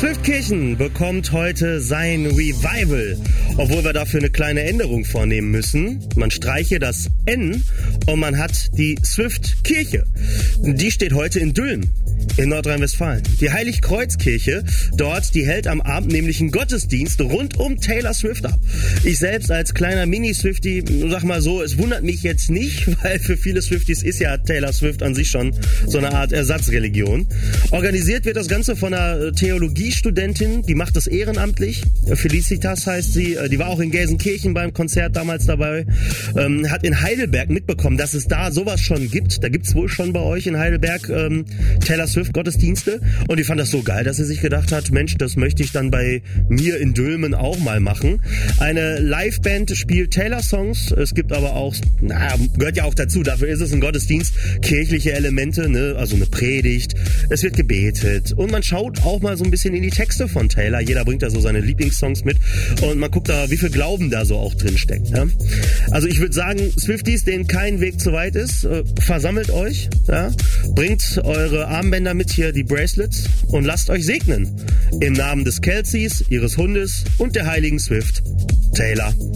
Swiftkirchen bekommt heute sein Revival, obwohl wir dafür eine kleine Änderung vornehmen müssen. Man streiche das N und man hat die Swiftkirche. Die steht heute in Dülmen in Nordrhein-Westfalen. Die Heiligkreuzkirche dort, die hält am Abend nämlich einen Gottesdienst rund um Taylor Swift ab. Ich selbst als kleiner Mini-Swiftie, sag mal so, es wundert mich jetzt nicht, weil für viele Swifties ist ja Taylor Swift an sich schon so eine Art Ersatzreligion. Organisiert wird das Ganze von einer Theologiestudentin, die macht das ehrenamtlich. Felicitas heißt sie, die war auch in Gelsenkirchen beim Konzert damals dabei, hat in Heidelberg mitbekommen, dass es da sowas schon gibt. Da gibt's wohl schon bei euch in Heidelberg Taylor Swift Gottesdienste, und die fand das so geil, dass sie sich gedacht hat, Mensch, das möchte ich dann bei mir in Dülmen auch mal machen. Eine Liveband spielt Taylor-Songs, es gibt aber auch, gehört ja auch dazu, dafür ist es ein Gottesdienst, kirchliche Elemente, ne? Also eine Predigt, es wird gebetet und man schaut auch mal so ein bisschen in die Texte von Taylor, jeder bringt da so seine Lieblingssongs mit und man guckt da, wie viel Glauben da so auch drin steckt. Ja? Also ich würde sagen, Swifties, denen kein Weg zu weit ist, versammelt euch, ja? Bringt eure Armbänder mit, hier die Bracelets, und lasst euch segnen. Im Namen des Kelseys, ihres Hundes und der heiligen Swift, Taylor.